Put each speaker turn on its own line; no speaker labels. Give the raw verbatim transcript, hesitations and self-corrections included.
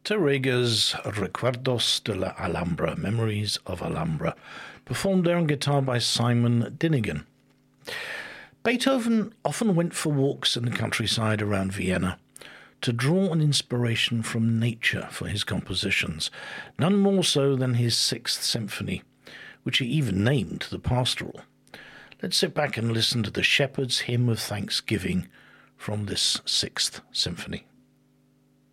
Tarrega's Recuerdos de la Alhambra, Memories of Alhambra, performed there on guitar by Simon Dinnigan. Beethoven often went for walks in the countryside around Vienna to draw an inspiration from nature for his compositions, none more so than his Sixth Symphony, which he even named the Pastoral. Let's sit back and listen to the Shepherd's Hymn of Thanksgiving from this Sixth Symphony.